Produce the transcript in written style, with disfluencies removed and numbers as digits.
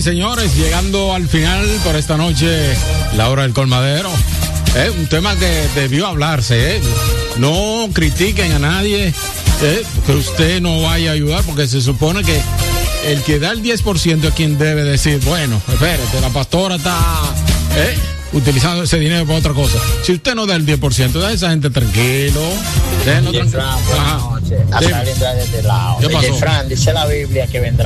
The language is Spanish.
señores, llegando al final por esta noche, la hora del colmadero. Un tema que debió hablarse, No critiquen a nadie, que usted no vaya a ayudar, porque se supone que el que da el 10% es quien debe decir, bueno, espérate, la pastora está utilizando ese dinero para otra cosa. Si usted no da el 10%, deja a esa gente tranquilo. Fran, buenas noches. Hasta desde este lado. ¿Qué pasó? Fran, dice la Biblia que vendrá